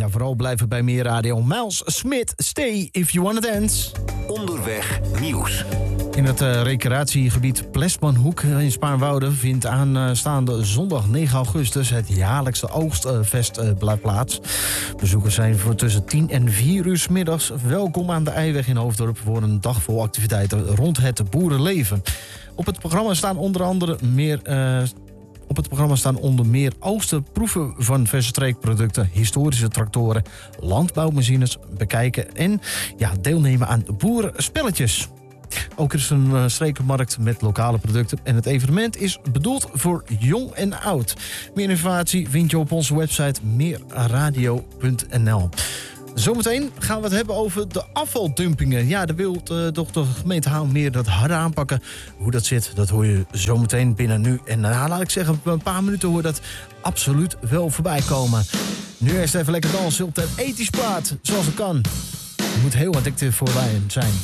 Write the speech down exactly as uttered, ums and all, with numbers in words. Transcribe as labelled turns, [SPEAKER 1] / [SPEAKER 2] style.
[SPEAKER 1] vooral blijven bij meer radio. Miles Smith, Stay If You Wanna Dance.
[SPEAKER 2] Onderweg nieuws.
[SPEAKER 1] In het uh, recreatiegebied Plesmanhoek in Spaarnwoude vindt aanstaande zondag negen augustus het jaarlijkse oogstfest uh, plaats. Bezoekers zijn voor tussen tien en vier uur 's middags welkom aan de Eiweg in Hoofddorp voor een dag vol activiteiten rond het boerenleven. Op het programma staan onder andere meer... Uh, Op het programma staan onder meer oogsten, proeven van verse streekproducten, historische tractoren, landbouwmachines bekijken en ja, deelnemen aan boerenspelletjes. Ook is er een uh, strekenmarkt met lokale producten en het evenement is bedoeld voor jong en oud. Meer informatie vind je op onze website meerradio punt n l. Zometeen gaan we het hebben over de afvaldumpingen. Ja, daar wil uh, toch de gemeente Haarlemmermeer dat harder aanpakken. Hoe dat zit, dat hoor je zometeen binnen nu. En nou, laat ik zeggen, een paar minuten hoor dat absoluut wel voorbij komen. Nu eerst even lekker dansen op de ethisch plaat, zoals het kan. Je moet heel addictief voor zijn.